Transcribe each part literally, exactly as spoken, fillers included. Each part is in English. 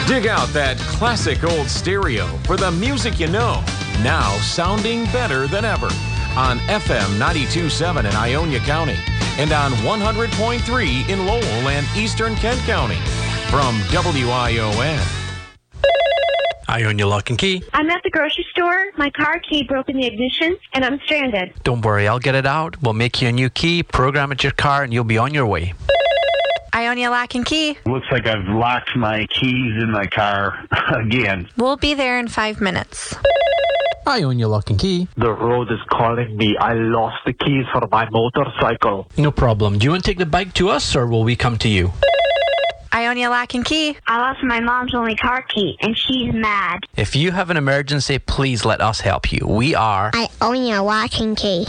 Dig out that classic old stereo for the music you know, now sounding better than ever on F M ninety-two point seven in Ionia County and on one hundred point three in Lowell and Eastern Kent County. From W I O N. Ionia Lock and Key. I'm at the grocery store. My car key broke in the ignition, and I'm stranded. Don't worry, I'll get it out. We'll make you a new key, program it to your car, and you'll be on your way. Ionia Lock and Key. Looks like I've locked my keys in my car again. We'll be there in five minutes. Ionia Lock and Key. The road is calling me. I lost the keys for my motorcycle. No problem. Do you want to take the bike to us, or will we come to you? Ionia Lock and Key. I lost my mom's only car key, and she's mad. If you have an emergency, please let us help you. We are Ionia Lock and Key.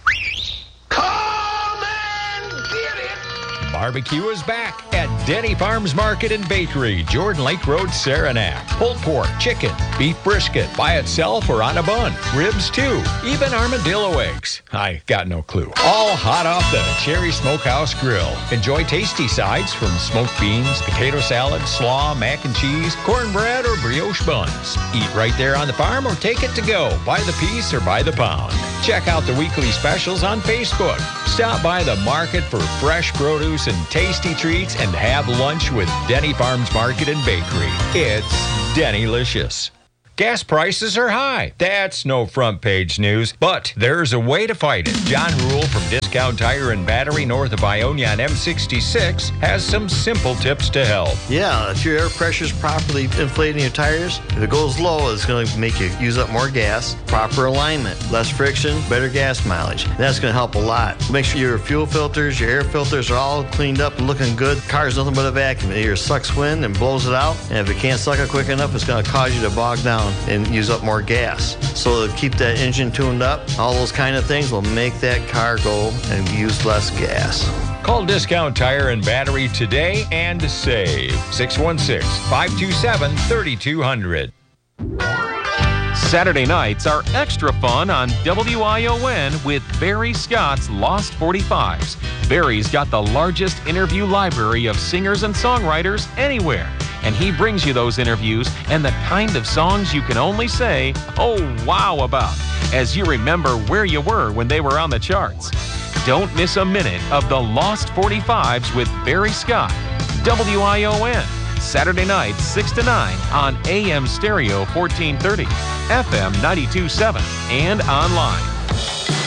Barbecue is back at Denny Farms Market and Bakery, Jordan Lake Road, Saranac. Pulled pork, chicken, beef brisket, by itself or on a bun. Ribs too, even armadillo eggs. I got no clue. All hot off the Cherry Smokehouse Grill. Enjoy tasty sides from smoked beans, potato salad, slaw, mac and cheese, cornbread, or brioche buns. Eat right there on the farm or take it to go, by the piece or by the pound. Check out the weekly specials on Facebook. Stop by the market for fresh produce and tasty treats and have lunch with Denny Farms Market and Bakery. It's Dennylicious. Gas prices are high. That's no front page news, but there's a way to fight it. John Rule from Discount Tire and Battery north of Ionia on M sixty-six has some simple tips to help. Yeah, if your air pressure's properly inflating your tires, if it goes low, it's going to make you use up more gas. Proper alignment, less friction, better gas mileage. That's going to help a lot. Make sure your fuel filters, your air filters are all cleaned up and looking good. Car's nothing but a vacuum. It either sucks wind and blows it out, and if it can't suck it quick enough, it's going to cause you to bog down and use up more gas. So to keep that engine tuned up, all those kind of things will make that car go and use less gas. Call Discount Tire and Battery today and save. six one six, five two seven, three two zero zero. Saturday nights are extra fun on W I O N with Barry Scott's Lost forty-fives. Barry's got the largest interview library of singers and songwriters anywhere, and he brings you those interviews and the kind of songs you can only say, oh, wow, about, as you remember where you were when they were on the charts. Don't miss a minute of the Lost forty-fives with Barry Scott. W I O N. Saturday nights, six to nine on A M Stereo fourteen thirty, F M ninety-two point seven, and online.